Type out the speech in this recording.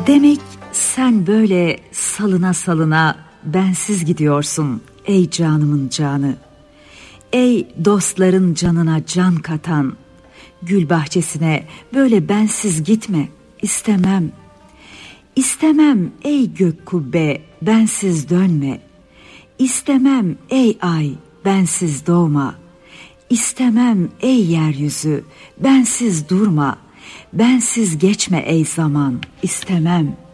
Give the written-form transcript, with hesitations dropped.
Demek sen böyle salına salına bensiz gidiyorsun ey canımın canı. Ey dostların canına can katan, gül bahçesine böyle bensiz gitme, istemem. İstemem ey gök kubbe, bensiz dönme. İstemem ey ay, bensiz doğma. İstemem ey yeryüzü, bensiz durma. Bensiz geçme ey zaman, istemem.